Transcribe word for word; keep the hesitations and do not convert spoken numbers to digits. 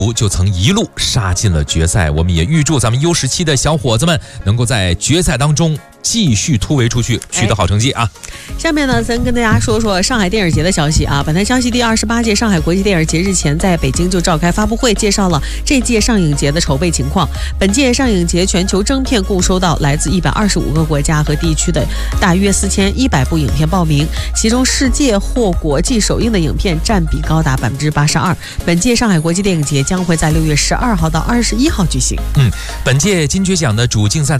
就曾一路杀进了决赛。我们也预祝咱们 U 十七的小伙子们能够在决赛当中继续突围出去，取得好成绩啊！ 下面呢，咱跟大家说说上海电影节的消息啊。本台消息，第二十八届上海国际电影节日前在北京就召开发布会，介绍了这届上影节的筹备情况。本届上影节全球征片共收到来自一百二十五个国家和地区的大约四千一百部影片报名，其中世界或国际首映的影片占比高达百分之八十二。本届上海国际电影节将会在六月十二号到二十一号举行。 嗯，本届金爵奖的主竞赛